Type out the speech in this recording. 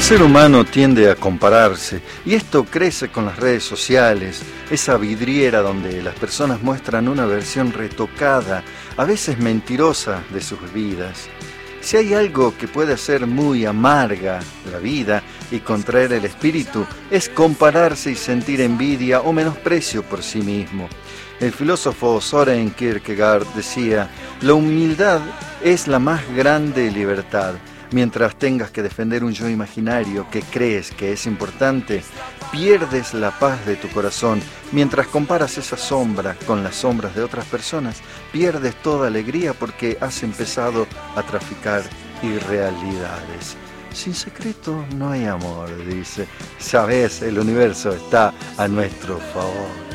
ser humano tiende a compararse y esto crece con las redes sociales, esa vidriera donde las personas muestran una versión retocada, a veces mentirosa de sus vidas. Si hay algo que puede hacer muy amarga la vida y contraer el espíritu, es compararse y sentir envidia o menosprecio por sí mismo. El filósofo Søren Kierkegaard decía: la humildad es la más grande libertad. Mientras tengas que defender un yo imaginario que crees que es importante, pierdes la paz de tu corazón. Mientras comparas esa sombra con las sombras de otras personas, pierdes toda alegría porque has empezado a traficar irrealidades. Sin secreto no hay amor, dice. Sabes, el universo está a nuestro favor.